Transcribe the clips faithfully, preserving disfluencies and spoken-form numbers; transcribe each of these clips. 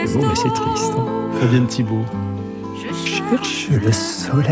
c'est beau, mais c'est triste. Fabienne Thibault. Cherche le soleil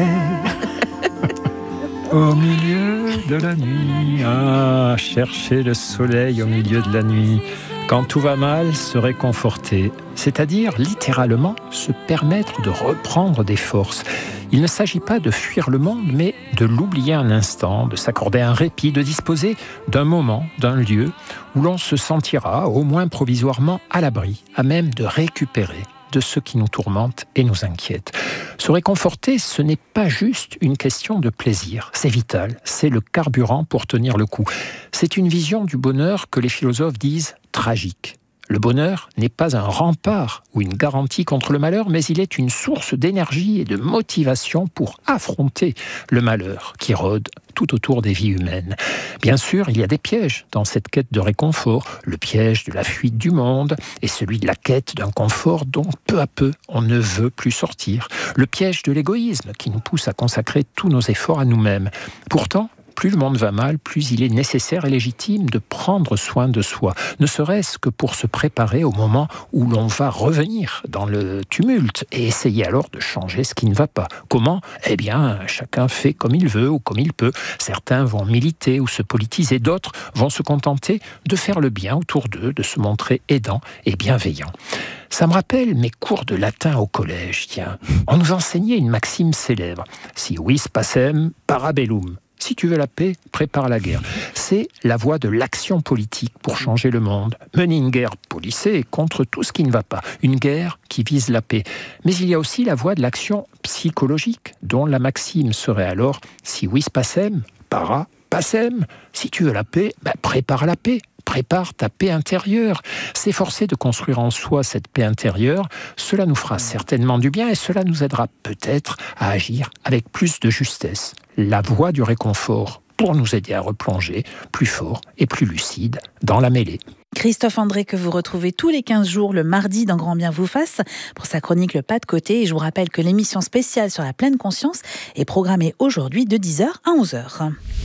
au milieu de la nuit. Ah, chercher le soleil au milieu de la nuit. Quand tout va mal, se réconforter. C'est-à-dire, littéralement, se permettre de reprendre des forces. Il ne s'agit pas de fuir le monde, mais de l'oublier un instant, de s'accorder un répit, de disposer d'un moment, d'un lieu où l'on se sentira, au moins provisoirement, à l'abri, à même de récupérer de ce qui nous tourmente et nous inquiète. Se réconforter, ce n'est pas juste une question de plaisir. C'est vital, c'est le carburant pour tenir le coup. C'est une vision du bonheur que les philosophes disent tragique. Le bonheur n'est pas un rempart ou une garantie contre le malheur, mais il est une source d'énergie et de motivation pour affronter le malheur qui rôde tout autour des vies humaines. Bien sûr, il y a des pièges dans cette quête de réconfort, le piège de la fuite du monde et celui de la quête d'un confort dont peu à peu on ne veut plus sortir, le piège de l'égoïsme qui nous pousse à consacrer tous nos efforts à nous-mêmes. Pourtant, plus le monde va mal, plus il est nécessaire et légitime de prendre soin de soi, ne serait-ce que pour se préparer au moment où l'on va revenir dans le tumulte et essayer alors de changer ce qui ne va pas. Comment ? Eh bien, chacun fait comme il veut ou comme il peut. Certains vont militer ou se politiser, d'autres vont se contenter de faire le bien autour d'eux, de se montrer aidants et bienveillants. Ça me rappelle mes cours de latin au collège, tiens. On nous enseignait une maxime célèbre. Si vis pacem, para bellum. Si tu veux la paix, prépare la guerre. C'est la voie de l'action politique pour changer le monde. Mener une guerre policée contre tout ce qui ne va pas. Une guerre qui vise la paix. Mais il y a aussi la voie de l'action psychologique, dont la maxime serait alors « si vis pacem, para pacem ». Si tu veux la paix, ben prépare la paix. Prépare ta paix intérieure. S'efforcer de construire en soi cette paix intérieure, cela nous fera certainement du bien et cela nous aidera peut-être à agir avec plus de justesse. La voie du réconfort pour nous aider à replonger plus fort et plus lucide dans la mêlée. Christophe André, que vous retrouvez tous les quinze jours le mardi dans Grand Bien vous fasse pour sa chronique Le Pas de Côté. Et je vous rappelle que l'émission spéciale sur la pleine conscience est programmée aujourd'hui de dix heures à onze heures.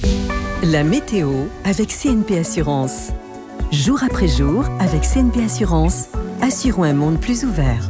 La météo avec C N P Assurance. Jour après jour, avec C N P Assurance, assurons un monde plus ouvert.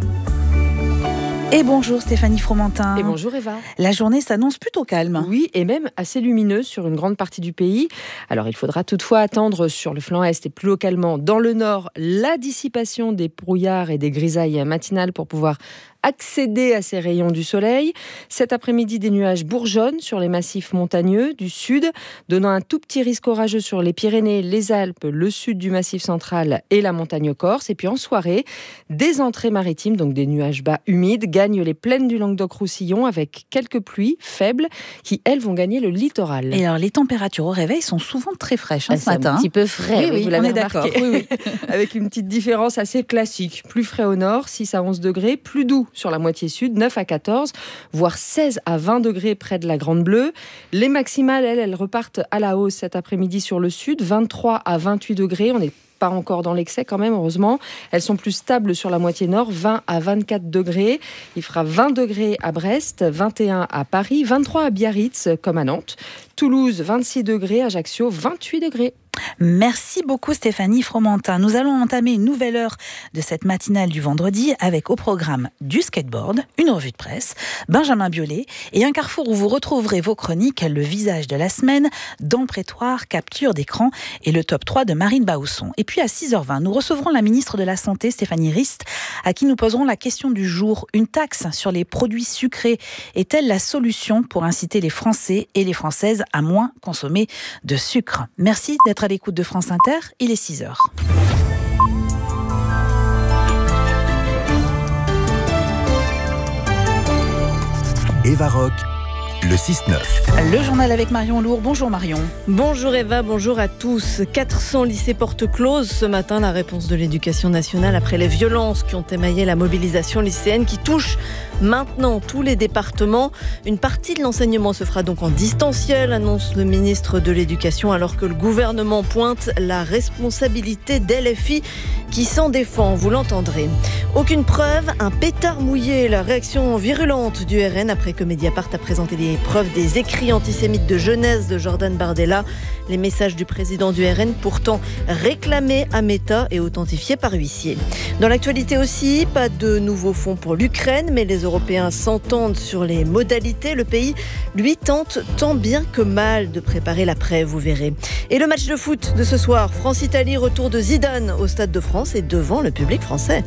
Et bonjour Stéphanie Fromentin. Et bonjour Eva. La journée s'annonce plutôt calme. Oui, et même assez lumineuse sur une grande partie du pays. Alors il faudra toutefois attendre sur le flanc est et plus localement dans le nord la dissipation des brouillards et des grisailles matinales pour pouvoir accéder à ces rayons du soleil. Cet après-midi, des nuages bourgeonnent sur les massifs montagneux du sud, donnant un tout petit risque orageux sur les Pyrénées, les Alpes, le sud du massif central et la montagne corse. Et puis en soirée, des entrées maritimes, donc des nuages bas humides, gagnent les plaines du Languedoc-Roussillon avec quelques pluies faibles qui, elles, vont gagner le littoral. Et alors, les températures au réveil sont souvent très fraîches hein, ah, ce matin. C'est un petit peu frais, oui, oui, vous l'avez on est remarqué. d'accord. Oui, oui. Avec une petite différence assez classique. Plus frais au nord, six à onze degrés, plus doux sur la moitié sud, neuf à quatorze, voire seize à vingt degrés près de la Grande Bleue. Les maximales, elles, elles repartent à la hausse cet après-midi sur le sud, vingt-trois à vingt-huit degrés. On n'est pas encore dans l'excès quand même, heureusement. Elles sont plus stables sur la moitié nord, vingt à vingt-quatre degrés. Il fera vingt degrés à Brest, vingt et un à Paris, vingt-trois à Biarritz, comme à Nantes. Toulouse, vingt-six degrés, Ajaccio, vingt-huit degrés. Merci beaucoup Stéphanie Fromentin. Nous allons entamer une nouvelle heure de cette matinale du vendredi avec au programme du skateboard, une revue de presse, Benjamin Biolay et un carrefour où vous retrouverez vos chroniques, le visage de la semaine, dans le prétoire, capture d'écran et le top trois de Marine Bausson. Et puis à six heures vingt, nous recevrons la ministre de la Santé, Stéphanie Rist, à qui nous poserons la question du jour. Une taxe sur les produits sucrés est-elle la solution pour inciter les Français et les Françaises à moins consommer de sucre ? Merci d'être à l'écoute de France Inter, il est six heures. Eva Rock, le six neuf. Le journal avec Marion Lourd. Bonjour Marion. Bonjour Eva, bonjour à tous. quatre cents lycées portes closes ce matin, la réponse de l'Éducation nationale après les violences qui ont émaillé la mobilisation lycéenne qui touche maintenant tous les départements. Une partie de l'enseignement se fera donc en distanciel, annonce le ministre de l'Éducation, alors que le gouvernement pointe la responsabilité d'L F I qui s'en défend, vous l'entendrez. Aucune preuve, un pétard mouillé, la réaction virulente du R N après que Mediapart a présenté les les preuves des écrits antisémites de jeunesse de Jordan Bardella. Les messages du président du R N pourtant réclamés à Meta et authentifiés par huissier. Dans l'actualité aussi, pas de nouveaux fonds pour l'Ukraine, mais les Européens s'entendent sur les modalités. Le pays, lui, tente tant bien que mal de préparer l'après, vous verrez. Et le match de foot de ce soir, France-Italie, retour de Zidane au Stade de France et devant le public français.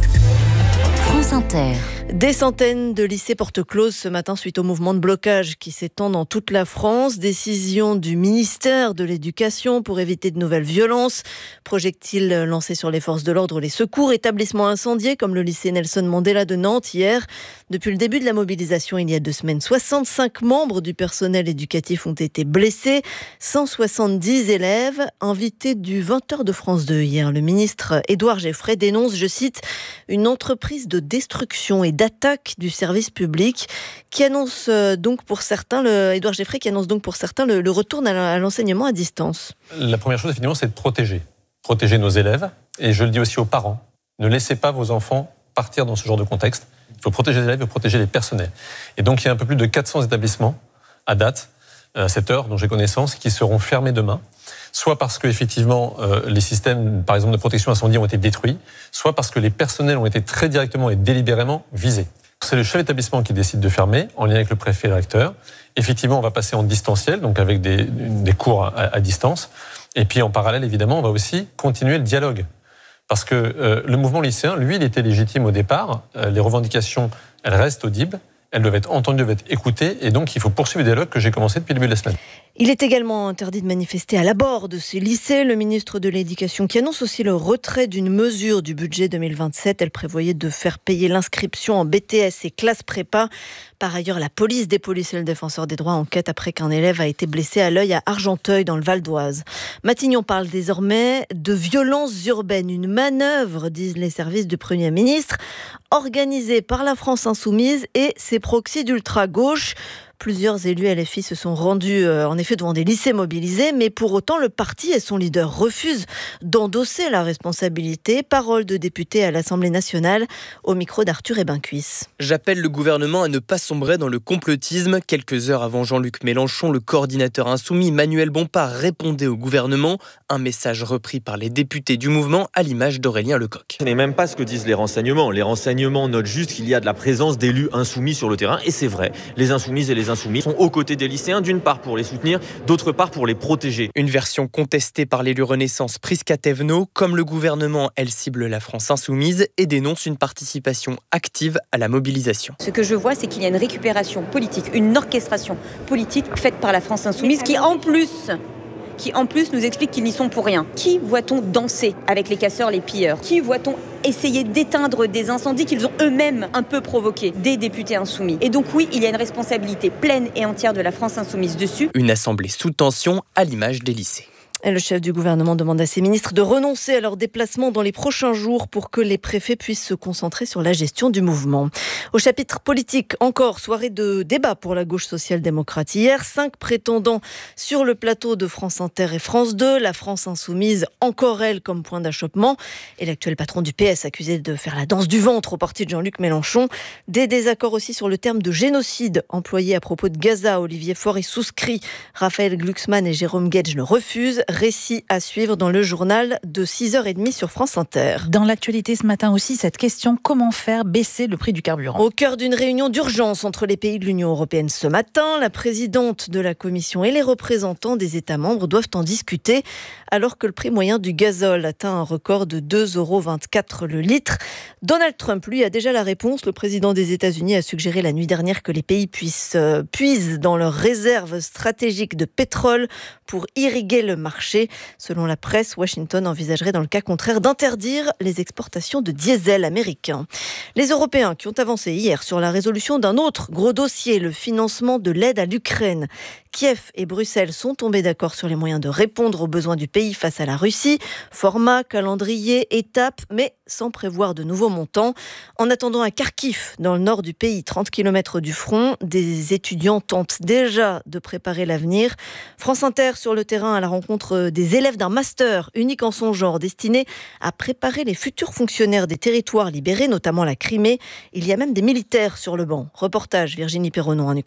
France Inter. Des centaines de lycées portent close ce matin suite au mouvement de blocage qui s'étend dans toute la France. Décision du ministère de l'Éducation pour éviter de nouvelles violences. Projectiles lancés sur les forces de l'ordre, les secours, établissements incendiés comme le lycée Nelson Mandela de Nantes hier. Depuis le début de la mobilisation il y a deux semaines, soixante-cinq membres du personnel éducatif ont été blessés. cent soixante-dix élèves invités du vingt heures de France deux hier. Le ministre Édouard Geoffrey dénonce, je cite, une entreprise de destruction et d'attaque du service public qui annonce donc pour certains, le, Édouard Geoffrey qui annonce donc pour certains le, le retour à l'enseignement à distance. La première chose, effectivement, c'est de protéger. Protéger nos élèves. Et je le dis aussi aux parents. Ne laissez pas vos enfants partir dans ce genre de contexte. Il faut protéger les élèves, il faut protéger les personnels. Et donc, il y a un peu plus de quatre cents établissements à date, à cette heure dont j'ai connaissance, qui seront fermés demain. Soit parce que effectivement euh, les systèmes, par exemple de protection incendie, ont été détruits, soit parce que les personnels ont été très directement et délibérément visés. C'est le chef d'établissement qui décide de fermer, en lien avec le préfet et le recteur. Effectivement, on va passer en distanciel, donc avec des, des cours à, à distance. Et puis en parallèle, évidemment, on va aussi continuer le dialogue. Parce que euh, le mouvement lycéen, lui, il était légitime au départ. Euh, les revendications, elles restent audibles. Elles doivent être entendues, doivent être écoutées. Et donc, il faut poursuivre le dialogue que j'ai commencé depuis le début de la semaine. Il est également interdit de manifester à l'abord de ces lycées. Le ministre de l'Éducation qui annonce aussi le retrait d'une mesure du budget deux mille vingt-sept. Elle prévoyait de faire payer l'inscription en B T S et classe prépa. Par ailleurs, la police des policiers et le défenseur des droits enquête après qu'un élève a été blessé à l'œil à Argenteuil dans le Val d'Oise. Matignon parle désormais de violences urbaines. Une manœuvre, disent les services du Premier ministre, organisée par la France Insoumise et ses proxys d'ultra-gauche. Plusieurs élus L F I se sont rendus euh, en effet devant des lycées mobilisés, mais pour autant le parti et son leader refusent d'endosser la responsabilité. Parole de député à l'Assemblée nationale au micro d'Arthur Ebincuisse. J'appelle le gouvernement à ne pas sombrer dans le complotisme. Quelques heures avant Jean-Luc Mélenchon, le coordinateur insoumis Manuel Bompard répondait au gouvernement. Un message repris par les députés du mouvement à l'image d'Aurélien Lecoq. Ce n'est même pas ce que disent les renseignements. Les renseignements notent juste qu'il y a de la présence d'élus insoumis sur le terrain. Et c'est vrai, les insoumises et les insoumis sont aux côtés des lycéens, d'une part pour les soutenir, d'autre part pour les protéger. Une version contestée par l'élu Renaissance Prisca Thévenot. Comme le gouvernement, elle cible la France insoumise et dénonce une participation active à la mobilisation. Ce que je vois, c'est qu'il y a une récupération politique, une orchestration politique faite par la France insoumise qui en plus... qui en plus nous explique qu'ils n'y sont pour rien. Qui voit-on danser avec les casseurs, les pilleurs ? Qui voit-on essayer d'éteindre des incendies qu'ils ont eux-mêmes un peu provoqués, des députés insoumis ? Et donc oui, il y a une responsabilité pleine et entière de la France insoumise dessus. Une assemblée sous tension à l'image des lycées. Et le chef du gouvernement demande à ses ministres de renoncer à leurs déplacements dans les prochains jours pour que les préfets puissent se concentrer sur la gestion du mouvement. Au chapitre politique, encore soirée de débat pour la gauche social-démocrate. Hier, cinq prétendants sur le plateau de France Inter et France deux. La France insoumise, encore elle, comme point d'achoppement. Et l'actuel patron du P S accusé de faire la danse du ventre au parti de Jean-Luc Mélenchon. Des désaccords aussi sur le terme de génocide employé à propos de Gaza. Olivier Faure y souscrit. Raphaël Glucksmann et Jérôme Guedj le refusent. Récit à suivre dans le journal de six heures trente sur France Inter. Dans l'actualité ce matin aussi, cette question, comment faire baisser le prix du carburant ? Au cœur d'une réunion d'urgence entre les pays de l'Union européenne ce matin, la présidente de la Commission et les représentants des États membres doivent en discuter alors que le prix moyen du gazole atteint un record de deux euros vingt-quatre le litre. Donald Trump, lui, a déjà la réponse. Le président des États-Unis a suggéré la nuit dernière que les pays puissent euh, puisent dans leurs réserves stratégiques de pétrole pour irriguer le marché. Selon la presse, Washington envisagerait dans le cas contraire d'interdire les exportations de diesel américain. Les Européens qui ont avancé hier sur la résolution d'un autre gros dossier, le financement de l'aide à l'Ukraine. Kiev et Bruxelles sont tombés d'accord sur les moyens de répondre aux besoins du pays face à la Russie. Format, calendrier, étapes, mais sans prévoir de nouveaux montants. En attendant à Kharkiv, dans le nord du pays, trente kilomètres du front, des étudiants tentent déjà de préparer l'avenir. France Inter sur le terrain à la rencontre des élèves d'un master unique en son genre, destiné à préparer les futurs fonctionnaires des territoires libérés, notamment la Crimée. Il y a même des militaires sur le banc. Reportage Virginie Perronon en Ukraine.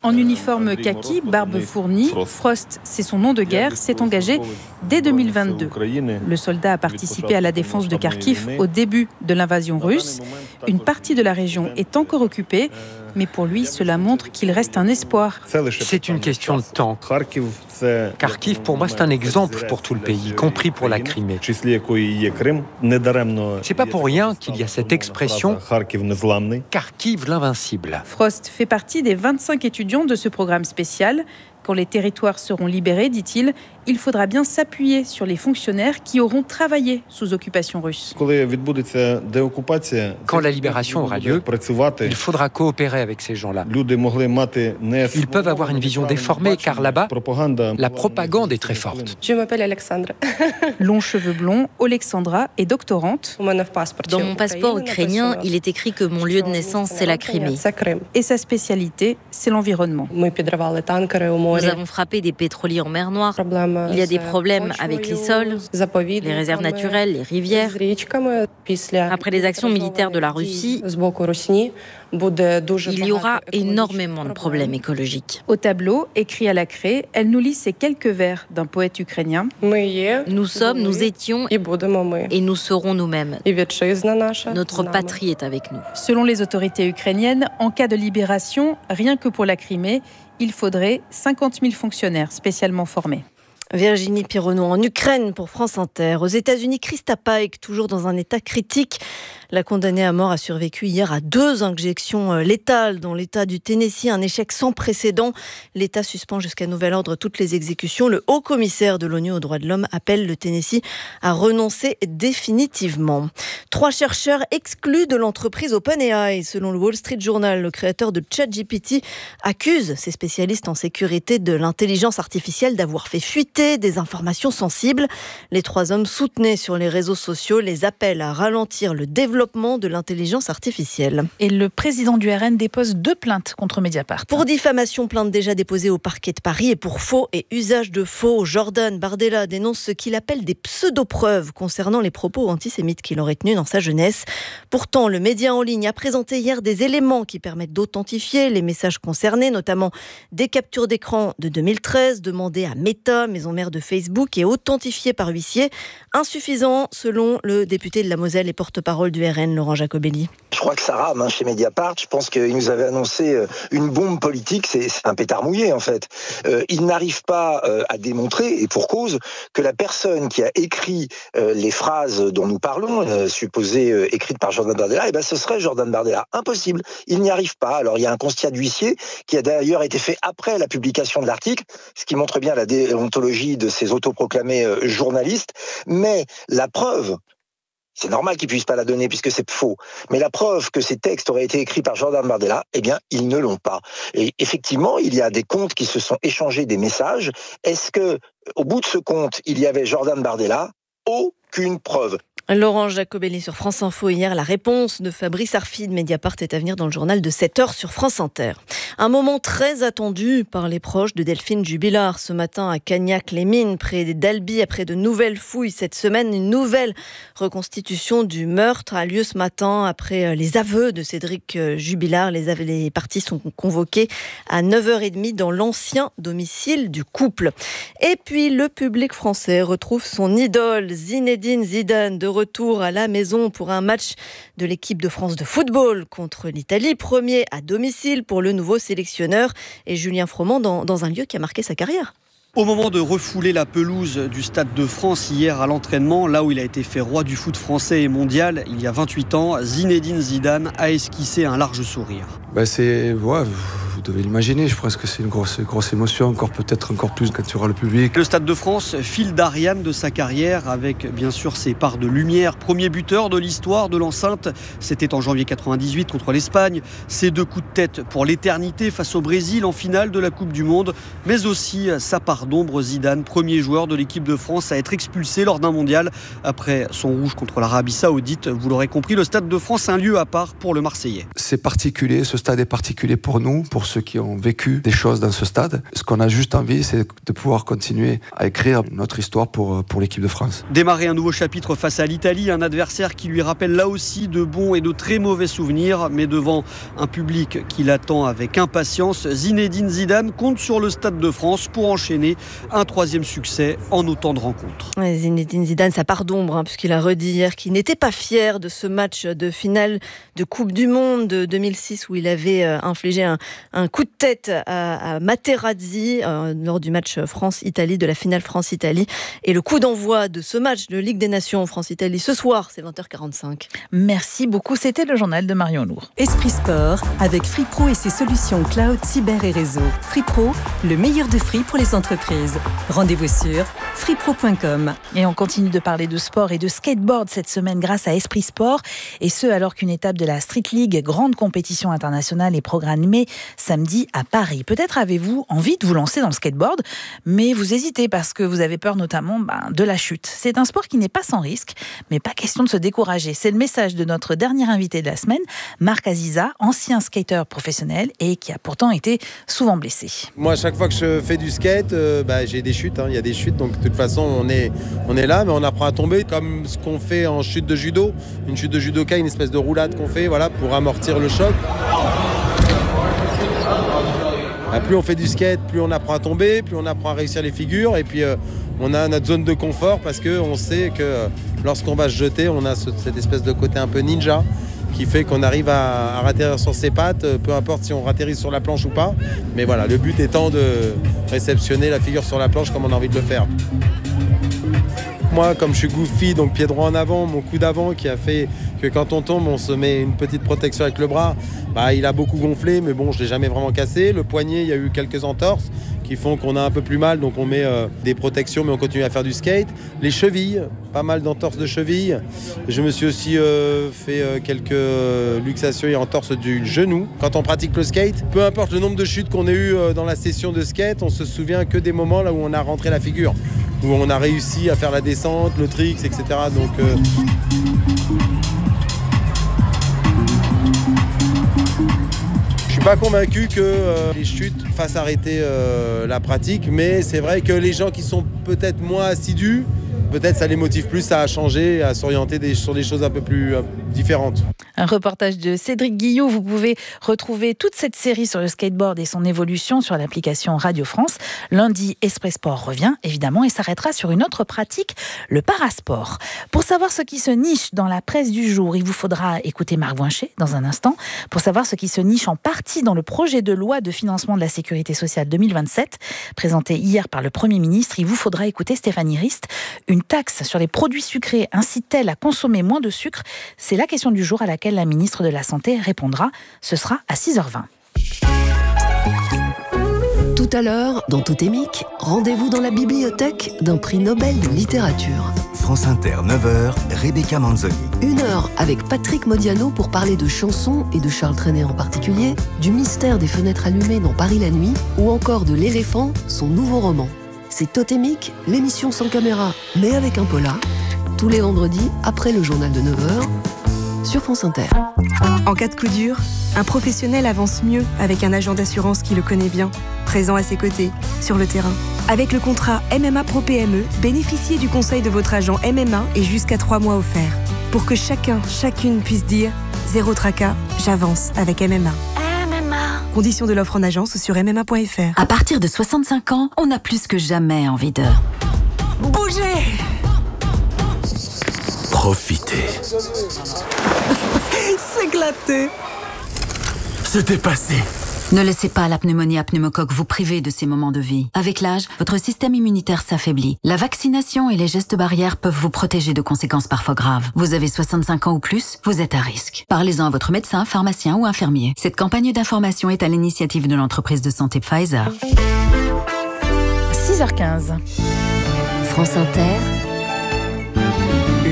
En uniforme kaki, barbe fournie, Frost, c'est son nom de guerre, s'est engagé dès deux mille vingt-deux. Le soldat a participé à la défense de Kharkiv au début de l'invasion russe. Une partie de la région est encore occupée, mais pour lui, cela montre qu'il reste un espoir. C'est une question de temps. Kharkiv, pour moi, c'est un exemple pour tout le pays, y compris pour la Crimée. C'est pas pour rien qu'il y a cette expression « Kharkiv l'invincible ». Frost fait partie des vingt-cinq étudiants de ce programme spécial. Quand les territoires seront libérés, dit-il, il faudra bien s'appuyer sur les fonctionnaires qui auront travaillé sous occupation russe. Quand la libération aura lieu, il faudra coopérer avec ces gens-là. Ils peuvent avoir une vision déformée, car là-bas, la propagande est très forte. Je m'appelle Alexandra. Longs cheveux blonds, Alexandra est doctorante. Dans mon passeport ukrainien, il est écrit que mon lieu de naissance, c'est la Crimée. Et sa spécialité, c'est l'environnement. Nous avons frappé des pétroliers en mer Noire. Il y a des problèmes avec les sols, les réserves naturelles, les rivières. Après les actions militaires de la Russie, il y aura énormément de problèmes écologiques. Au tableau, écrit à la craie, elle nous lit ces quelques vers d'un poète ukrainien. Nous sommes, nous étions et nous serons nous-mêmes. Notre patrie est avec nous. Selon les autorités ukrainiennes, en cas de libération, rien que pour la Crimée, il faudrait cinquante mille fonctionnaires spécialement formés. Virginie Pironneau en Ukraine pour France Inter. Aux États-Unis, Krista Paik, toujours dans un état critique. La condamnée à mort a survécu hier à deux injections létales dans l'État du Tennessee, un échec sans précédent. L'État suspend jusqu'à nouvel ordre toutes les exécutions. Le haut-commissaire de l'ONU aux droits de l'homme appelle le Tennessee à renoncer définitivement. Trois chercheurs exclus de l'entreprise OpenAI. Selon le Wall Street Journal, le créateur de ChatGPT accuse ses spécialistes en sécurité de l'intelligence artificielle d'avoir fait fuiter des informations sensibles. Les trois hommes soutenaient sur les réseaux sociaux les appels à ralentir le développement de l'intelligence artificielle. Et le président du R N dépose deux plaintes contre Mediapart. Pour diffamation, plainte déjà déposée au parquet de Paris, et pour faux et usage de faux, Jordan Bardella dénonce ce qu'il appelle des pseudo-preuves concernant les propos antisémites qu'il aurait tenus dans sa jeunesse. Pourtant, le média en ligne a présenté hier des éléments qui permettent d'authentifier les messages concernés, notamment des captures d'écran de deux mille treize demandées à Meta, maison mère de Facebook, et authentifiées par huissier. Insuffisant, selon le député de la Moselle et porte-parole du R N, Laurent Jacobelli. Je crois que ça rame hein, chez Mediapart. Je pense qu'il nous avait annoncé une bombe politique. C'est, c'est un pétard mouillé, en fait. Euh, il n'arrive pas euh, à démontrer, et pour cause, que la personne qui a écrit euh, les phrases dont nous parlons, euh, supposées euh, écrites par Jordan Bardella, eh ben, ce serait Jordan Bardella. Impossible. Il n'y arrive pas. Alors, il y a un constat d'huissier qui a d'ailleurs été fait après la publication de l'article, ce qui montre bien la déontologie de ces autoproclamés euh, journalistes. Mais la preuve, c'est normal qu'ils ne puissent pas la donner puisque c'est faux. Mais la preuve que ces textes auraient été écrits par Jordan Bardella, eh bien, ils ne l'ont pas. Et effectivement, il y a des comptes qui se sont échangés des messages. Est-ce que, au bout de ce compte, il y avait Jordan Bardella ? Aucune preuve. Laurent Jacobelli sur France Info hier. La réponse de Fabrice Arfi de Mediapart est à venir dans le journal de sept heures sur France Inter. Un moment très attendu par les proches de Delphine Jubilard ce matin à Cagnac-les-Mines, près d'Albi, après de nouvelles fouilles cette semaine. Une nouvelle reconstitution du meurtre a lieu ce matin après les aveux de Cédric Jubilard. Les, les parties sont convoquées à neuf heures trente dans l'ancien domicile du couple. Et puis le public français retrouve son idole Zinedine Zidane de retour à la maison pour un match de l'équipe de France de football contre l'Italie, premier à domicile pour le nouveau sélectionneur, et Julien Froment dans, dans un lieu qui a marqué sa carrière. Au moment de refouler la pelouse du Stade de France hier à l'entraînement, là où il a été fait roi du foot français et mondial il y a vingt-huit ans, Zinedine Zidane a esquissé un large sourire. Bah c'est, ouais, vous devez l'imaginer, je pense que c'est une grosse, grosse émotion, encore peut-être encore plus quand il y aura le public. Le Stade de France, fil d'Ariane de sa carrière, avec bien sûr ses parts de lumière. Premier buteur de l'histoire de l'enceinte, c'était en janvier quatre-vingt-dix-huit contre l'Espagne. Ses deux coups de tête pour l'éternité face au Brésil en finale de la Coupe du Monde, mais aussi sa part d'ombre. Zidane, premier joueur de l'équipe de France à être expulsé lors d'un mondial après son rouge contre l'Arabie Saoudite. Vous l'aurez compris, le Stade de France, un lieu à part pour le Marseillais. C'est particulier, ce stade est particulier pour nous, pour pour ceux qui ont vécu des choses dans ce stade. Ce qu'on a juste envie, c'est de pouvoir continuer à écrire notre histoire pour, pour l'équipe de France. Démarrer un nouveau chapitre face à l'Italie, un adversaire qui lui rappelle là aussi de bons et de très mauvais souvenirs, mais devant un public qui l'attend avec impatience, Zinedine Zidane compte sur le Stade de France pour enchaîner un troisième succès en autant de rencontres. Ouais, Zinedine Zidane, ça part d'ombre, hein, puisqu'il a redit hier qu'il n'était pas fier de ce match de finale de Coupe du Monde de deux mille six où il avait euh, infligé un, un coup de tête à, à Materazzi euh, lors du match France-Italie, de la finale France-Italie. Et le coup d'envoi de ce match de Ligue des Nations France-Italie ce soir, c'est vingt heures quarante-cinq. Merci beaucoup, c'était le journal de Marion Lourd. Esprit Sport avec Free Pro et ses solutions cloud, cyber et réseau. Free Pro, le meilleur de Free pour les entreprises. Rendez-vous sur free pro point com. Et on continue de parler de sport et de skateboard cette semaine grâce à Esprit Sport, et ce alors qu'une étape de la Street League, grande compétition internationale, est programmée samedi à Paris. Peut-être avez-vous envie de vous lancer dans le skateboard, mais vous hésitez parce que vous avez peur notamment ben, de la chute. C'est un sport qui n'est pas sans risque, mais pas question de se décourager. C'est le message de notre dernier invité de la semaine, Marc Aziza, ancien skateur professionnel et qui a pourtant été souvent blessé. Moi, à chaque fois que je fais du skate, euh, bah, j'ai des chutes. Hein. Il y a des chutes, donc de toute façon, on est, on est là, mais on apprend à tomber comme ce qu'on fait en chute de judo. Une chute de judoka, une espèce de roulade qu'on fait, voilà, pour amortir le choc. Bah, plus on fait du skate, plus on apprend à tomber, plus on apprend à réussir les figures, et puis euh, on a notre zone de confort parce qu'on sait que euh, lorsqu'on va se jeter, on a ce, cette espèce de côté un peu ninja qui fait qu'on arrive à, à ratterrir sur ses pattes, peu importe si on ratterrit sur la planche ou pas. Mais voilà, le but étant de réceptionner la figure sur la planche comme on a envie de le faire. Moi, comme je suis goofy, donc pied droit en avant, mon coup d'avant qui a fait que quand on tombe, on se met une petite protection avec le bras, bah, il a beaucoup gonflé, mais bon, je ne l'ai jamais vraiment cassé. Le poignet, il y a eu quelques entorses qui font qu'on a un peu plus mal, donc on met euh, des protections, mais on continue à faire du skate. Les chevilles, pas mal d'entorses de chevilles. Je me suis aussi euh, fait euh, quelques euh, luxations et entorses du genou. Quand on pratique le skate, peu importe le nombre de chutes qu'on ait eues euh, dans la session de skate, on se souvient que des moments là où on a rentré la figure, où on a réussi à faire la descente, le tricks, et cetera. Donc, euh... je suis pas convaincu que euh, les chutes fassent arrêter euh, la pratique, mais c'est vrai que les gens qui sont peut-être moins assidus, peut-être ça les motive plus à changer, à s'orienter des, sur des choses un peu plus euh, différentes. Un reportage de Cédric Guillot. Vous pouvez retrouver toute cette série sur le skateboard et son évolution sur l'application Radio France. Lundi, Esprit Sport revient, évidemment, et s'arrêtera sur une autre pratique, le parasport. Pour savoir ce qui se niche dans la presse du jour, il vous faudra écouter Marc Voinchet dans un instant. Pour savoir ce qui se niche en partie dans le projet de loi de financement de la sécurité sociale deux mille vingt-sept, présenté hier par le Premier ministre, il vous faudra écouter Stéphanie Rist. Une taxe sur les produits sucrés incite-t-elle à consommer moins de sucre ? C'est la question du jour à laquelle la ministre de la Santé répondra. Ce sera à six heures vingt. Tout à l'heure, dans Totémique, rendez-vous dans la bibliothèque d'un prix Nobel de littérature. France Inter, neuf heures, Rebecca Manzoni. Une heure avec Patrick Modiano pour parler de chansons et de Charles Trenet en particulier, du mystère des fenêtres allumées dans Paris la nuit, ou encore de L'éléphant, son nouveau roman. C'est Totémique, l'émission sans caméra, mais avec un polar, tous les vendredis après le journal de neuf heures, sur France Inter. En cas de coup dur, un professionnel avance mieux avec un agent d'assurance qui le connaît bien, présent à ses côtés, sur le terrain. Avec le contrat M M A Pro P M E, bénéficiez du conseil de votre agent M M A et jusqu'à trois mois offerts. Pour que chacun, chacune puisse dire « Zéro tracas, j'avance avec M M A ». M M A. Conditions de l'offre en agence ou sur m m a point f r. À partir de soixante-cinq ans, on a plus que jamais envie de... Bougez! Profitez. S'éclater. Se dépasser. Ne laissez pas la pneumonie à pneumocoque vous priver de ces moments de vie. Avec l'âge, votre système immunitaire s'affaiblit. La vaccination et les gestes barrières peuvent vous protéger de conséquences parfois graves. Vous avez soixante-cinq ans ou plus, vous êtes à risque. Parlez-en à votre médecin, pharmacien ou infirmier. Cette campagne d'information est à l'initiative de l'entreprise de santé Pfizer. six heures quinze. France Inter, le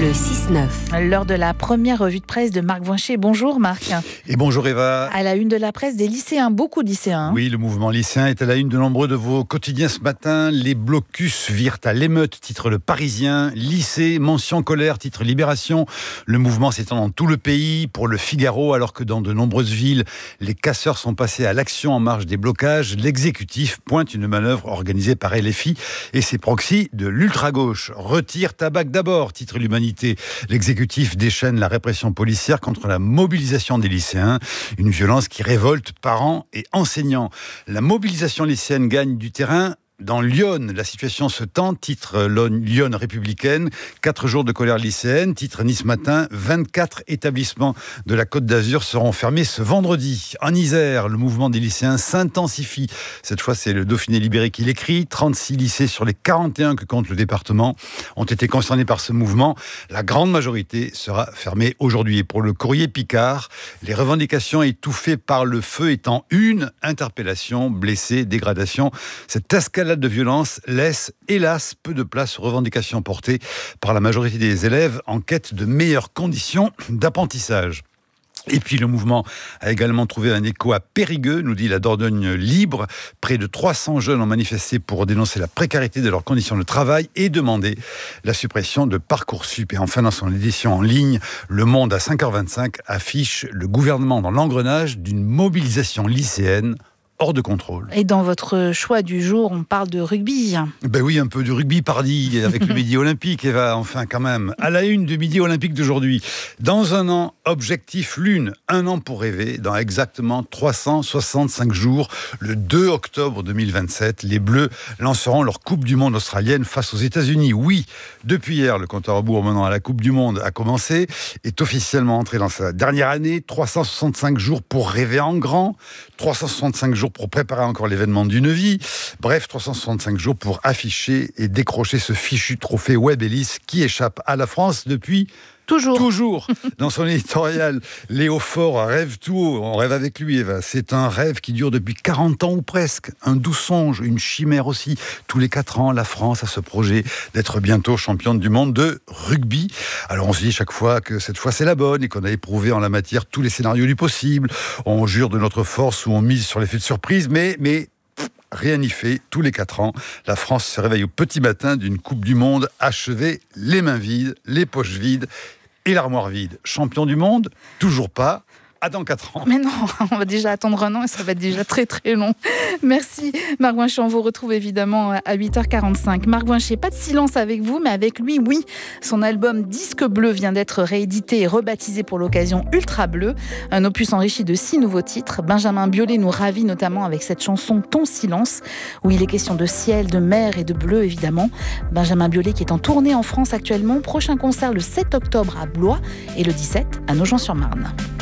Le six neuf. L'heure de la première revue de presse de Marc Voinchet. Bonjour Marc. Et bonjour Eva. À la une de la presse des lycéens, beaucoup de lycéens. Oui, le mouvement lycéen est à la une de nombreux de vos quotidiens ce matin. Les blocus virent à l'émeute, titre Le Parisien. Lycée, mention colère, titre Libération. Le mouvement s'étend dans tout le pays. Pour Le Figaro, alors que dans de nombreuses villes, les casseurs sont passés à l'action en marge des blocages, l'exécutif pointe une manœuvre organisée par L F I et ses proxys de l'ultra-gauche. Retire tabac d'abord, titre L'Humanité. L'exécutif déchaîne la répression policière contre la mobilisation des lycéens. Une violence qui révolte parents et enseignants. La mobilisation lycéenne gagne du terrain. Dans Lyon, la situation se tend, titre Lyon républicaine, quatre jours de colère lycéenne, titre Nice Matin, vingt-quatre établissements de la Côte d'Azur seront fermés ce vendredi. En Isère, le mouvement des lycéens s'intensifie. Cette fois, c'est le Dauphiné libéré qui l'écrit. trente-six lycées sur les quarante et un que compte le département ont été concernés par ce mouvement. La grande majorité sera fermée aujourd'hui. Et pour le Courrier Picard, les revendications étouffées par le feu étant une, interpellation, blessés, dégradation. Cette escalade de violence laisse, hélas, peu de place aux revendications portées par la majorité des élèves en quête de meilleures conditions d'apprentissage. Et puis le mouvement a également trouvé un écho à Périgueux, nous dit la Dordogne Libre. Près de trois cents jeunes ont manifesté pour dénoncer la précarité de leurs conditions de travail et demander la suppression de Parcoursup. Et enfin, dans son édition en ligne, Le Monde à cinq heures vingt-cinq affiche le gouvernement dans l'engrenage d'une mobilisation lycéenne hors de contrôle. Et dans votre choix du jour, on parle de rugby. Ben oui, un peu de rugby, pardi, avec le Midi Olympique, Eva, enfin quand même. À la une du Midi Olympique d'aujourd'hui. Dans un an, objectif Lune, un an pour rêver. Dans exactement trois cent soixante-cinq jours, le deux octobre deux mille vingt-sept, les Bleus lanceront leur Coupe du Monde australienne face aux États-Unis. Oui, depuis hier, le compte à rebours menant à la Coupe du Monde a commencé, est officiellement entré dans sa dernière année. trois cent soixante-cinq jours pour rêver en grand, trois cent soixante-cinq jours pour préparer encore l'événement d'une vie. Bref, trois cent soixante-cinq jours pour afficher et décrocher ce fichu trophée Webb Ellis qui échappe à la France depuis... Toujours. Toujours. Dans son éditorial, Léo Faure rêve tout haut. On rêve avec lui, Eva. C'est un rêve qui dure depuis quarante ans ou presque. Un doux songe, une chimère aussi. Tous les quatre ans, la France a ce projet d'être bientôt championne du monde de rugby. Alors on se dit chaque fois que cette fois c'est la bonne et qu'on a éprouvé en la matière tous les scénarios du possible. On jure de notre force ou on mise sur l'effet de surprise, mais... mais rien n'y fait, tous les quatre ans, la France se réveille au petit matin d'une Coupe du Monde achevée, les mains vides, les poches vides et l'armoire vide. Champion du monde, toujours pas. À dans quatre ans. Mais non, on va déjà attendre un an et ça va être déjà très très long. Merci Marc Voinchet, on vous retrouve évidemment à huit heures quarante-cinq. Marc Voinchet, pas de silence avec vous, mais avec lui, oui. Son album Disque Bleu vient d'être réédité et rebaptisé pour l'occasion Ultra Bleu. Un opus enrichi de six nouveaux titres. Benjamin Biolay nous ravit notamment avec cette chanson Ton silence, où il est question de ciel, de mer et de bleu évidemment. Benjamin Biolay qui est en tournée en France actuellement. Prochain concert le sept octobre à Blois et le dix-sept à Nogent-sur-Marne.